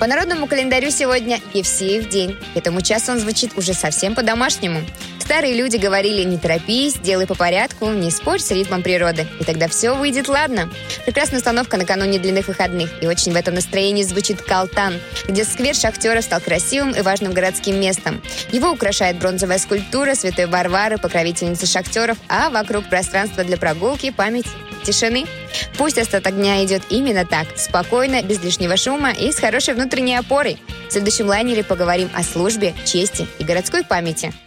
По народному календарю сегодня Евсеев день. К этому часу он звучит уже совсем по-домашнему. Старые люди говорили: не торопись, делай по порядку, не спорь с ритмом природы, и тогда все выйдет ладно. Прекрасная установка накануне длинных выходных, и очень в этом настроении звучит Калтан, где сквер шахтеров стал красивым и важным городским местом. Его украшает бронзовая скульптура святой Варвары, покровительницы шахтеров, а вокруг пространство для прогулки, памяти, тишины. Пусть остаток дня идет именно так, спокойно, без лишнего шума и с хорошей внутренней опорой. В следующем лайнере поговорим о службе, чести и городской памяти.